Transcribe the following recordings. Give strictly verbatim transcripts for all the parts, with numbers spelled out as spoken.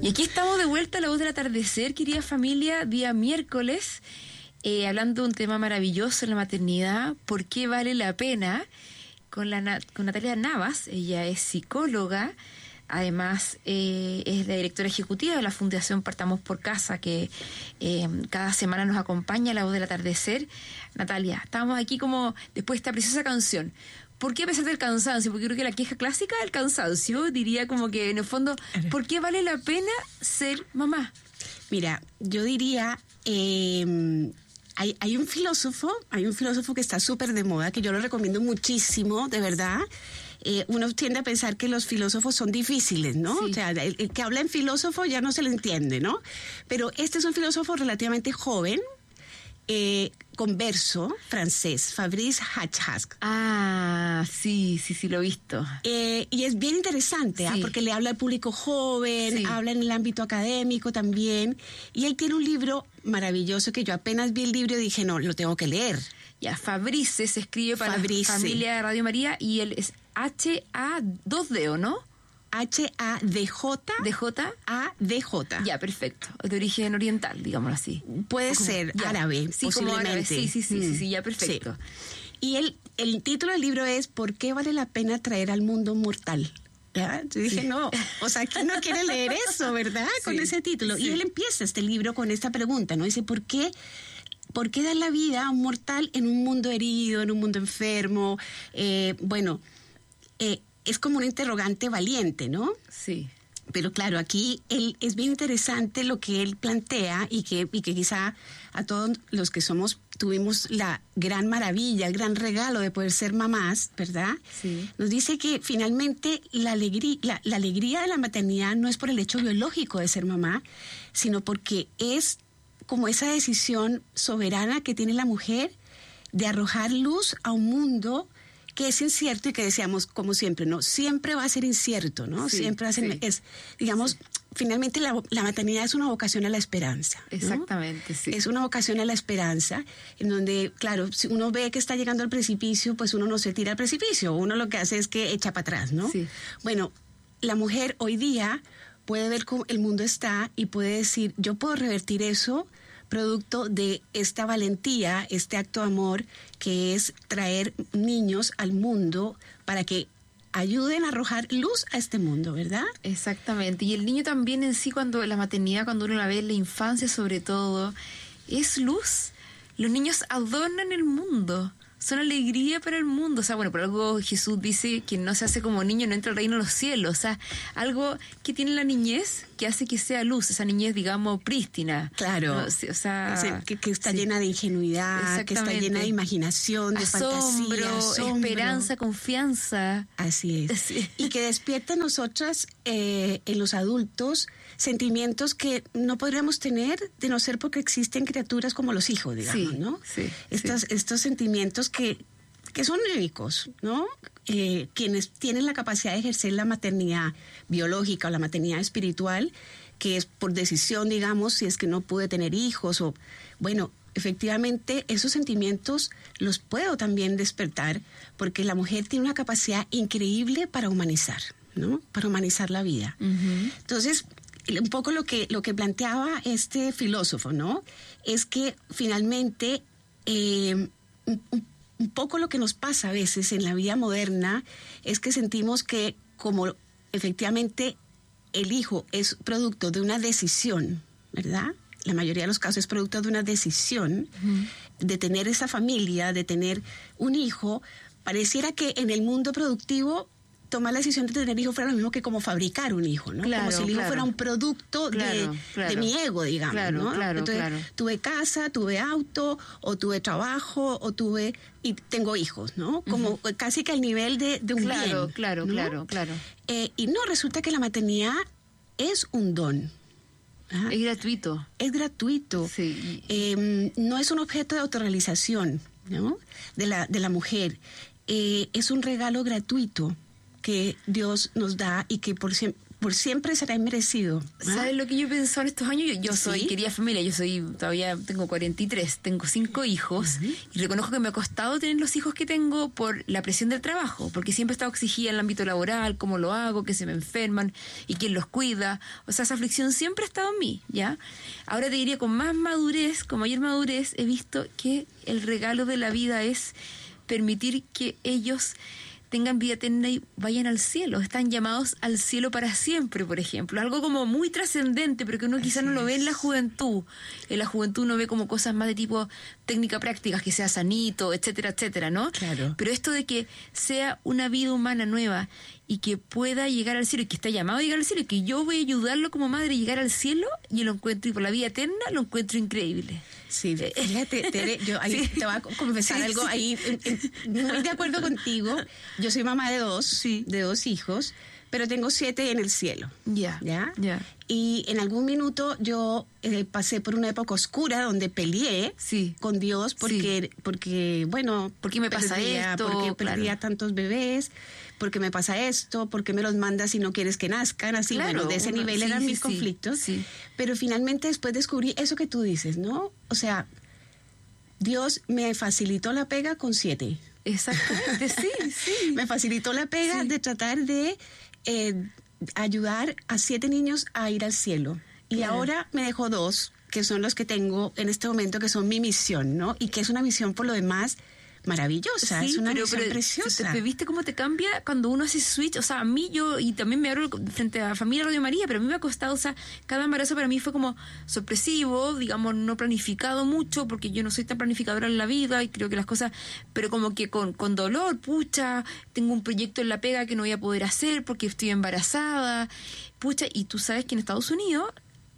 Y aquí estamos de vuelta a La Voz del Atardecer, querida familia, día miércoles, eh, hablando de un tema maravilloso en la maternidad, ¿por qué vale la pena? Con, la, con Natalia Navas. Ella es psicóloga, además eh, es la directora ejecutiva de la Fundación Partamos por Casa, que eh, cada semana nos acompaña a La Voz del Atardecer. Natalia, estamos aquí como después de esta preciosa canción. ¿Por qué a pesar del cansancio? Porque creo que la queja clásica del cansancio, diría como que en el fondo, ¿por qué vale la pena ser mamá? Mira, yo diría, eh, hay, hay un filósofo, hay un filósofo que está súper de moda, que yo lo recomiendo muchísimo, de verdad. Eh, uno tiende a pensar que los filósofos son difíciles, ¿no? Sí. O sea, el, el que habla en filósofo ya no se le entiende, ¿no? Pero este es un filósofo relativamente joven, Eh, converso francés, Fabrice Hachas. Ah, sí, sí, sí, lo he visto. Eh, y es bien interesante, sí. ¿eh? Porque le habla al público joven, sí. habla en el ámbito académico también, y él tiene un libro maravilloso que yo apenas vi el libro y dije, no, lo tengo que leer. Ya, Fabrice se escribe para Fabrice. La familia de Radio María y él es H A dos D, ¿o no? H A D J ¿D J? A D J. Ya, perfecto. De origen oriental, digámoslo así. Puede como, ser ya. árabe, sí, posiblemente. Como árabe. Sí, sí, sí, mm. sí, sí, ya, perfecto. Sí. Y el, el título del libro es ¿por qué vale la pena traer al mundo un mortal? ¿Ya? Yo dije, sí. no, o sea, ¿quién no quiere leer eso, verdad? Sí. Con ese título. Sí. Y él empieza este libro con esta pregunta, ¿no? Dice, ¿por qué... ¿Por qué dar la vida a un mortal en un mundo herido, en un mundo enfermo? Eh, bueno, eh, es como un interrogante valiente, ¿no? Sí. Pero claro, aquí él, es bien interesante lo que él plantea y que, y que quizá a todos los que somos, tuvimos la gran maravilla, el gran regalo de poder ser mamás, ¿verdad? Sí. Nos dice que finalmente la alegría, la, la alegría de la maternidad no es por el hecho biológico de ser mamá, sino porque es como esa decisión soberana que tiene la mujer de arrojar luz a un mundo que es incierto y que decíamos, como siempre, ¿no? Siempre va a ser incierto, ¿no? Sí, siempre va a ser, sí. es, digamos, sí. finalmente la, la maternidad es una vocación a la esperanza, ¿no? Exactamente, sí. Es una vocación a la esperanza, en donde, claro, si uno ve que está llegando al precipicio, pues uno no se tira al precipicio, uno lo que hace es que echa para atrás, ¿no? Sí. Bueno, la mujer hoy día puede ver cómo el mundo está y puede decir, yo puedo revertir eso producto de esta valentía, este acto de amor que es traer niños al mundo para que ayuden a arrojar luz a este mundo, ¿verdad? Exactamente. Y el niño también en sí, cuando la maternidad, cuando uno la ve en la infancia sobre todo, es luz. Los niños adornan el mundo. Son alegría para el mundo. O sea, bueno, por algo Jesús dice que no se hace como niño, no entra al reino de los cielos. O sea, algo que tiene la niñez que hace que sea luz, esa niñez, digamos, prístina. Claro. ¿No? Sí, o sea, sí, que, que está sí. llena de ingenuidad, que está llena de imaginación, de asombro, fantasía, asombro, esperanza, confianza. Así es. Sí. Y que despierta en nosotras, eh, en los adultos, sentimientos que no podríamos tener de no ser porque existen criaturas como los hijos, digamos, sí, ¿no? Sí, Estos, sí. estos sentimientos que, que son únicos, ¿no? Eh, quienes tienen la capacidad de ejercer la maternidad biológica o la maternidad espiritual, que es por decisión, digamos, si es que no pude tener hijos o, bueno, efectivamente esos sentimientos los puedo también despertar porque la mujer tiene una capacidad increíble para humanizar, ¿no? Para humanizar la vida. Uh-huh. Entonces, un poco lo que, lo que planteaba este filósofo, ¿no? Es que finalmente eh, un, un poco lo que nos pasa a veces en la vida moderna es que sentimos que como efectivamente el hijo es producto de una decisión, ¿verdad? La mayoría de los casos es producto de una decisión uh-huh. de tener esa familia, de tener un hijo. Pareciera que en el mundo productivo tomar la decisión de tener hijo fuera lo mismo que como fabricar un hijo, ¿no? Claro, como si el hijo claro. fuera un producto claro, de, claro. de mi ego, digamos, claro, ¿no? Claro, Entonces, claro. tuve casa, tuve auto, o tuve trabajo, o tuve... y tengo hijos, ¿no? Como uh-huh. casi que al nivel de, de un claro, bien. Claro, ¿no? claro, claro. Eh, y no, resulta que la maternidad es un don. ¿Ah? Es gratuito. Es gratuito. Sí. Eh, no es un objeto de autorrealización, ¿no? De la, de la mujer. Eh, es un regalo gratuito. que Dios nos da y que por siempre, por siempre será inmerecido. ¿Ah? ¿Sabes lo que yo he pensado en estos años? Yo, yo soy, ¿Sí? querida familia, yo soy, todavía tengo cuarenta y tres, tengo cinco hijos, uh-huh. y reconozco que me ha costado tener los hijos que tengo por la presión del trabajo, porque siempre he estado exigida en el ámbito laboral, cómo lo hago, que se me enferman y quién los cuida. O sea, esa aflicción siempre ha estado en mí, ¿ya? Ahora te diría, con más madurez, con mayor madurez, he visto que el regalo de la vida es permitir que ellos tengan vida eterna y vayan al cielo. Están llamados al cielo para siempre, por ejemplo. Algo como muy trascendente, pero que uno quizás no lo ve en la juventud. En la juventud uno ve como cosas más de tipo técnica prácticas, que sea sanito, etcétera, etcétera, ¿no? Claro. Pero esto de que sea una vida humana nueva y que pueda llegar al cielo, y que está llamado a llegar al cielo, y que yo voy a ayudarlo como madre a llegar al cielo, y lo encuentro, y por la vida eterna, lo encuentro increíble. Sí, fíjate, Tere, yo ahí sí. te voy a confesar sí, algo sí. ahí, muy de acuerdo contigo. Yo soy mamá de dos, sí. de dos hijos, pero tengo siete en el cielo. Yeah, ¿Ya? Yeah. Y en algún minuto yo eh, pasé por una época oscura donde peleé sí. con Dios porque, sí. porque bueno... ¿Por qué me pasa perdía, esto? Porque claro. perdía tantos bebés, porque me pasa esto, porque me los mandas si no quieres que nazcan, así, claro, bueno, de ese uno, nivel sí, eran sí, mis sí, conflictos. Sí. Pero finalmente después descubrí eso que tú dices, ¿no? O sea, Dios me facilitó la pega con siete. Exactamente, sí, sí. Me facilitó la pega sí. de tratar de eh, ayudar a siete niños a ir al cielo. Y claro. ahora me dejó dos, que son los que tengo en este momento, que son mi misión, ¿no? Y que es una misión por lo demás maravillosa, sí, es una pero, misión pero, preciosa. ¿te, ¿Viste cómo te cambia cuando uno hace switch? O sea, a mí yo, y también me abro frente a Familia Radio María, pero a mí me ha costado, o sea, cada embarazo para mí fue como sorpresivo, digamos, no planificado mucho, porque yo no soy tan planificadora en la vida, y creo que las cosas, pero como que con, con dolor, pucha, tengo un proyecto en la pega que no voy a poder hacer porque estoy embarazada, pucha, y tú sabes que en Estados Unidos...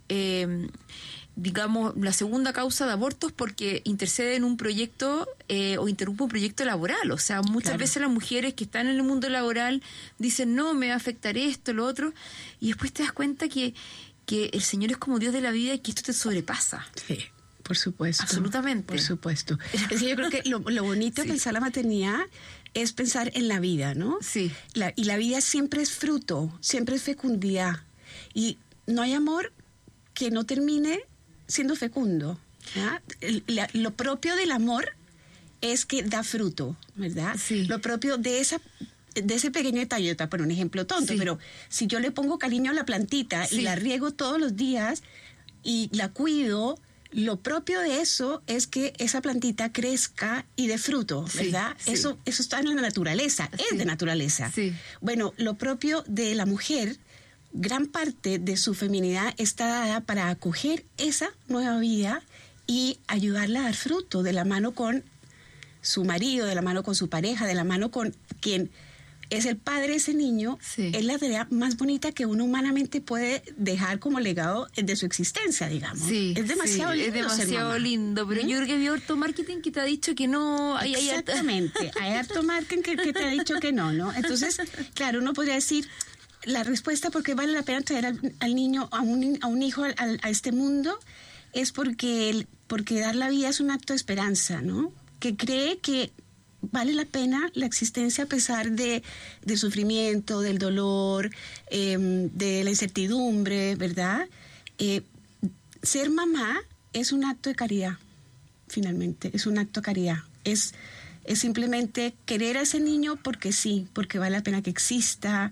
Eh, digamos, la segunda causa de abortos porque intercede en un proyecto eh, o interrumpe un proyecto laboral. O sea, muchas claro. veces las mujeres que están en el mundo laboral dicen, no, me va a afectar esto, lo otro, y después te das cuenta que, que el Señor es como Dios de la vida y que esto te sobrepasa. Sí, por supuesto. Absolutamente. Por supuesto. Es que yo creo que lo, lo bonito sí. de pensar la maternidad es pensar en la vida, ¿no? Sí. La, y la vida siempre es fruto, siempre es fecundidad. Y no hay amor que no termine siendo fecundo. ¿Ya? La, lo propio del amor es que da fruto, ¿verdad? Sí. Lo propio de esa de ese pequeño detalle, por un ejemplo tonto, sí. pero si yo le pongo cariño a la plantita sí. y la riego todos los días y la cuido, lo propio de eso es que esa plantita crezca y dé fruto, ¿verdad? Sí, sí. Eso, eso está en la naturaleza, sí. es de naturaleza. Sí. Bueno, lo propio de la mujer, gran parte de su feminidad está dada para acoger esa nueva vida y ayudarla a dar fruto de la mano con su marido, de la mano con su pareja, de la mano con quien es el padre de ese niño. Sí. Es la tarea más bonita que uno humanamente puede dejar como legado de su existencia, digamos. Sí, es demasiado sí, lindo. Es demasiado lindo, pero ¿Mm? yo creo que había harto marketing que te ha dicho que no. Hay, Exactamente, hay harto marketing que, que te ha dicho que no, ¿no? Entonces, claro, uno podría decir... La respuesta por qué vale la pena traer al, al niño, a un, a un hijo al, a este mundo, es porque, el, porque dar la vida es un acto de esperanza, ¿no? Que cree que vale la pena la existencia a pesar de, del sufrimiento, del dolor, eh, de la incertidumbre, ¿verdad? Eh, ser mamá es un acto de caridad, finalmente, es un acto de caridad. Es, es simplemente querer a ese niño porque sí, porque vale la pena que exista,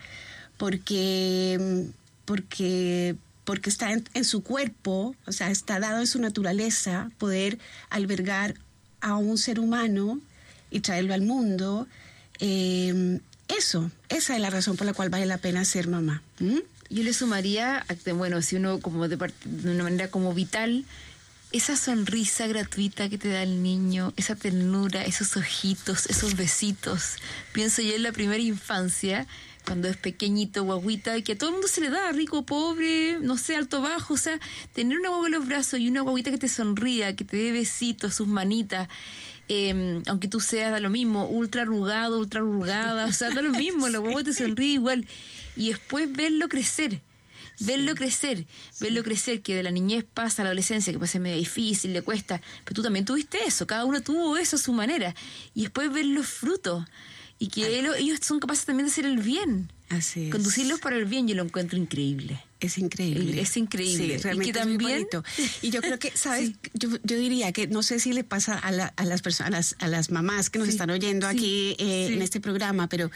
porque porque porque está en, en su cuerpo, o sea, está dado en su naturaleza poder albergar a un ser humano y traerlo al mundo. Eh, eso, esa es la razón por la cual vale la pena ser mamá. ¿Mm? Yo le sumaría, bueno, si uno como de, part- de una manera como vital, esa sonrisa gratuita que te da el niño, esa ternura, esos ojitos, esos besitos. Pienso yo en la primera infancia, cuando es pequeñito, guaguita, y que a todo el mundo se le da, rico, pobre, no sé, alto, bajo, o sea, tener una guagua en los brazos y una guaguita que te sonría, que te dé besitos, sus manitas, eh, aunque tú seas, da lo mismo, ultra arrugado, ultra arrugada, o sea, da lo mismo, la guagua te sonríe igual, y después verlo crecer, verlo sí. crecer, verlo crecer, que de la niñez pasa a la adolescencia, que puede ser medio difícil, le cuesta, pero tú también tuviste eso, cada uno tuvo eso a su manera, y después ver los frutos. y que él, ellos son capaces también de hacer el bien. Así es. Conducirlos para el bien, yo lo encuentro increíble. Es increíble. Es increíble. Sí, realmente y que es muy también... bonito. Y yo creo que, ¿sabes? Sí. Yo, yo diría que no sé si le pasa a, la, a las personas, a las, a las mamás que nos Sí. están oyendo Sí. aquí eh, Sí. en este programa, pero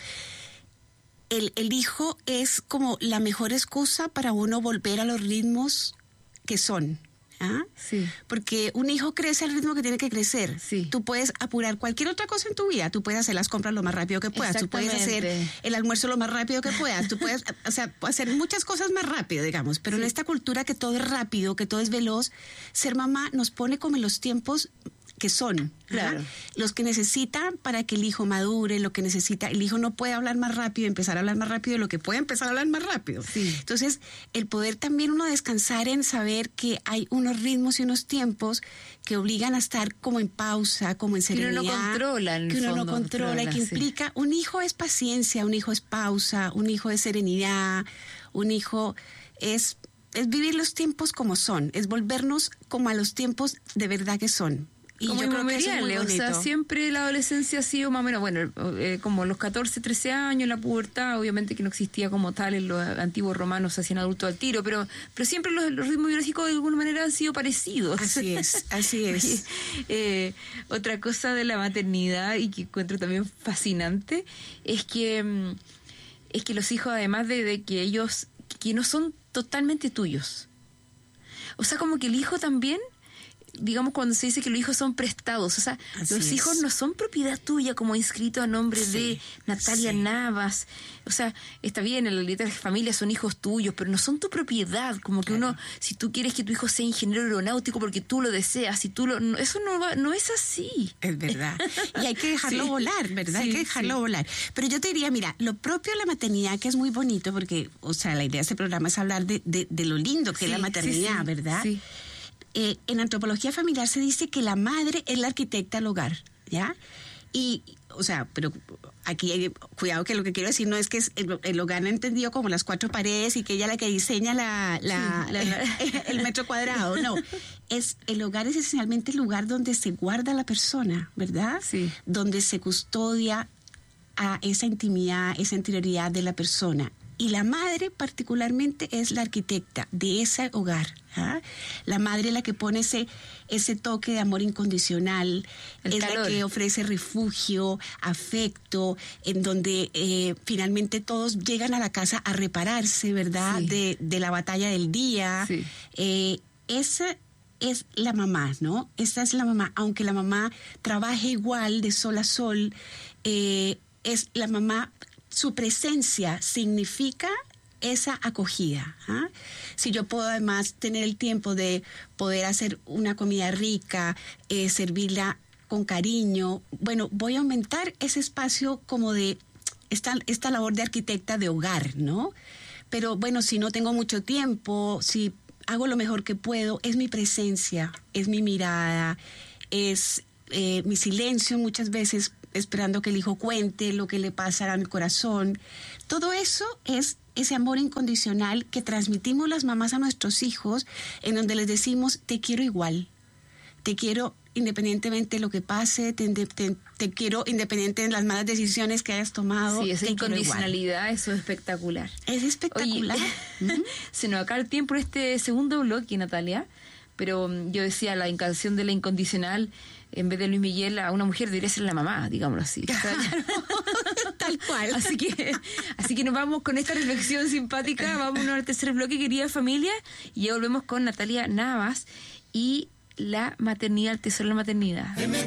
el, el hijo es como la mejor excusa para uno volver a los ritmos que son. ¿Ah? Sí. Porque un hijo crece al ritmo que tiene que crecer. Sí. Tú puedes apurar cualquier otra cosa en tu vida. Tú puedes hacer las compras lo más rápido que puedas. Tú puedes hacer Exactamente. el almuerzo lo más rápido que puedas. Tú puedes, o sea, hacer muchas cosas más rápido, digamos. Pero Sí. en esta cultura que todo es rápido, que todo es veloz, ser mamá nos pone como en los tiempos que son, ¿verdad? Claro. Los que necesitan para que el hijo madure, lo que necesita. El hijo no puede hablar más rápido, empezar a hablar más rápido de lo que puede empezar a hablar más rápido. Sí. Entonces, el poder también uno descansar en saber que hay unos ritmos y unos tiempos que obligan a estar como en pausa, como en Que uno serenidad. no controla, en el que uno fondo, no controla y que sí. implica, un hijo es paciencia, un hijo es pausa, un hijo es serenidad, un hijo es, es vivir los tiempos como son, es volvernos como a los tiempos de verdad que son. Y como yo creo que eso es muy inmemoriales, o sea, bonito. siempre la adolescencia ha sido más o menos, bueno, eh, como los catorce, trece años, la pubertad, obviamente que no existía como tal, en los antiguos romanos se hacían adultos al tiro, pero pero siempre los, los ritmos biológicos de alguna manera han sido parecidos. Así es, así es. eh, otra cosa de la maternidad y que encuentro también fascinante es que mm, es que los hijos, además de, de que ellos, que no son totalmente tuyos, o sea, como que el hijo también, digamos, cuando se dice que los hijos son prestados, o sea, Así los es. hijos no son propiedad tuya como inscrito a nombre Sí, de Natalia sí. Navas. O sea, está bien, en la letra de familia son hijos tuyos, pero no son tu propiedad. Como que Claro. uno, si tú quieres que tu hijo sea ingeniero aeronáutico porque tú lo deseas, si tú lo, no, eso no va, no es así. Es verdad. Y hay que dejarlo Sí. volar, ¿verdad? hay Sí, que dejarlo sí. volar. Pero yo te diría, mira, lo propio de la maternidad, que es muy bonito, porque, o sea, la idea de este programa es hablar de, de, de lo lindo que Sí, es la sí, maternidad, sí, ¿verdad? sí. Eh, en antropología familiar se dice que la madre es la arquitecta del hogar, ¿ya? Y, o sea, pero aquí hay cuidado, que lo que quiero decir no es que es el, el hogar entendido como las cuatro paredes y que ella la que diseña la, la, Sí, la- la- el metro cuadrado, no. Es, el hogar es esencialmente el lugar donde se guarda la persona, ¿verdad? Sí. Donde se custodia a esa intimidad, esa interioridad de la persona. Y la madre particularmente es la arquitecta de ese hogar. ¿Ah? La madre es la que pone ese, ese toque de amor incondicional, El es calor. la que ofrece refugio, afecto, en donde eh, finalmente todos llegan a la casa a repararse, ¿verdad? Sí. De, de la batalla del día. Sí. Eh, esa es la mamá, ¿no? Esa es la mamá, aunque la mamá trabaje igual de sol a sol, eh, es la mamá, su presencia significa esa acogida. ¿Ah? Si yo puedo además tener el tiempo de poder hacer una comida rica, eh, servirla con cariño, bueno, voy a aumentar ese espacio como de esta, esta labor de arquitecta de hogar, ¿no? Pero bueno, si no tengo mucho tiempo, si hago lo mejor que puedo, es mi presencia, es mi mirada, es eh, mi silencio muchas veces esperando que el hijo cuente lo que le pasa a mi corazón. Todo eso es ese amor incondicional que transmitimos las mamás a nuestros hijos, en donde les decimos, te quiero igual, te quiero independientemente de lo que pase, te, te, te quiero independiente de las malas decisiones que hayas tomado. Sí, esa te quiero igual. incondicionalidad, eso es espectacular. Es espectacular. Oye, ¿Mm? se nos acaba el tiempo en este segundo bloque, Natalia, pero um, yo decía, la canción de la incondicional, en vez de Luis Miguel, a una mujer debería ser la mamá, digámoslo así. O sea, ya no- Tal cual. Así que, así que nos vamos con esta reflexión simpática, vámonos al tercer bloque, querida familia, y ya volvemos con Natalia Navas y la maternidad, el tesoro de la maternidad.